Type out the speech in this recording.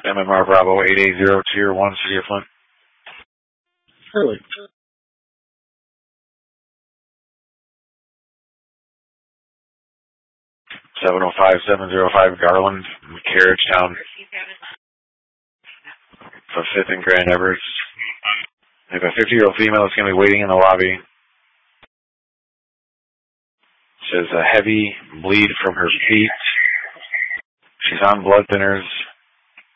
MMR Bravo 880 Tier 1, City of Flint. Hurley. 705-705 Garland, Carriage Town. For 5th and Grand Everett. We have a 50-year-old female that's going to be waiting in the lobby. She has a heavy bleed from her feet. She's on blood thinners.